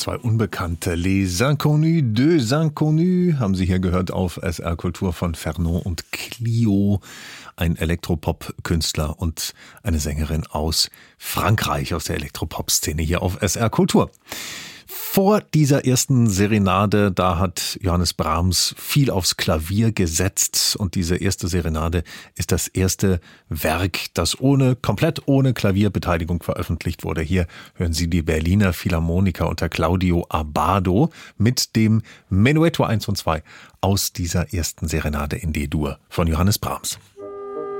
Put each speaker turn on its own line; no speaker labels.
2 Unbekannte. Les Inconnus, Deux Inconnus haben Sie hier gehört auf SR Kultur von Fernand und Clio. Ein Elektropop-Künstler und eine Sängerin aus Frankreich, aus der Elektropop-Szene hier auf SR Kultur. Vor dieser ersten Serenade, da hat Johannes Brahms viel aufs Klavier gesetzt und diese erste Serenade ist das erste Werk, das komplett ohne Klavierbeteiligung veröffentlicht wurde. Hier hören Sie die Berliner Philharmoniker unter Claudio Abbado mit dem Menuetto 1 und 2 aus dieser ersten Serenade in D-Dur von Johannes Brahms.